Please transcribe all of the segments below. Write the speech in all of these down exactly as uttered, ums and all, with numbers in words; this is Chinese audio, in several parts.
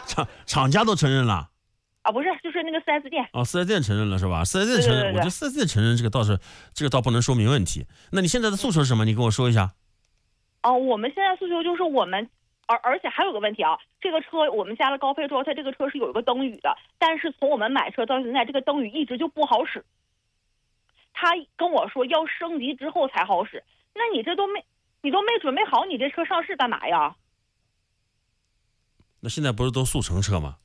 厂厂家都承认了。 啊，不是，就是那个 四 S 店。 哦 ，四 S 店承认了是吧？ 四 S 店承认， 对对对对， 我觉得四 S 店承认这个倒是，这个倒不能说明问题。那你现在的诉求是什么？你跟我说一下。 哦，我们现在诉求就是我们，而而且还有个问题啊，这个车我们加了高配之后，它这个车是有一个灯语的，但是从我们买车到现在，这个灯语一直就不好使。他跟我说要升级之后才好使，那你这都没，你都没准备好，你这车上市干嘛呀？ 那现在不是都速成车吗？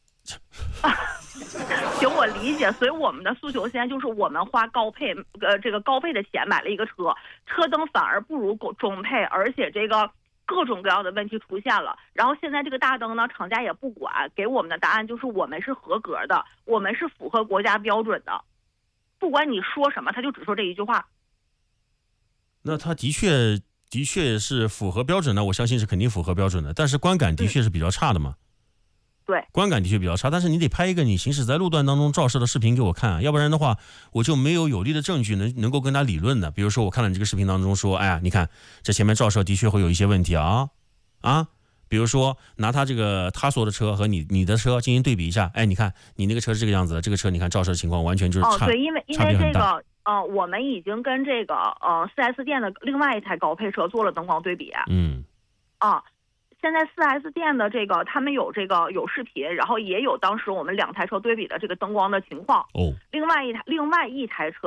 行，我理解，所以我们的诉求现在就是我们花高配，呃，这个高配的钱买了一个车，车灯反而不如中配，而且这个各种各样的问题出现了。然后现在这个大灯呢，厂家也不管，给我们的答案就是我们是合格的，我们是符合国家标准的，不管你说什么，他就只说这一句话。 那他的确的确是符合标准的，我相信是肯定符合标准的，但是观感的确是比较差的嘛。 嗯对， 观感的确比较差，但是你得拍一个你行驶在路段当中照射的视频给我看啊，要不然的话我就没有有力的证据能能够跟他理论的。比如说我看了你这个视频当中说，哎呀，你看这前面照射的确会有一些问题啊啊，比如说拿他这个他所的车和你你的车进行对比一下，哎，你看你那个车是这个样子的，这个车你看照射的情况完全就是差， 哦，对，因为因为这个呃，我们已经跟这个呃 四 S 店的另外一台高配车做了灯光对比， 嗯啊。现在 四 S 店的这个，他们有这个有视频，然后也有当时我们两台车对比的这个灯光的情况。 哦， 另外一台另外一台车